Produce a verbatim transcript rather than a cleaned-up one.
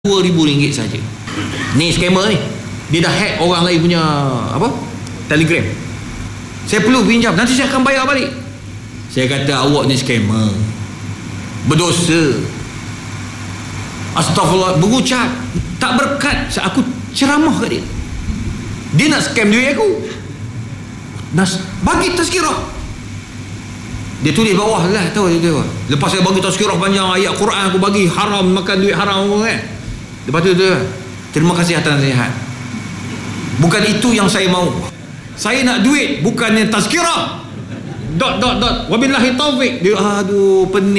dua ribu ringgit saja. Ni scammer ni, dia dah hack orang lain punya apa Telegram. Saya perlu pinjam, nanti saya akan bayar balik. Saya kata, awak ni scammer, berdosa, astagfirullah, berucap tak berkat. Aku ceramah kat dia, dia nak scam duit aku. Nas, bagi tazkirah. Dia tulis bawah lah, tahu dia tahu. Lepas saya bagi tazkirah panjang ayat Quran, aku bagi haram makan duit haram kan. Lepas tu, tu terima kasih atas nasihat. Bukan itu yang saya mau. Saya nak duit, bukannya tazkirah. Dot dot dot. Wabillahi taufik. Dia aduh pening.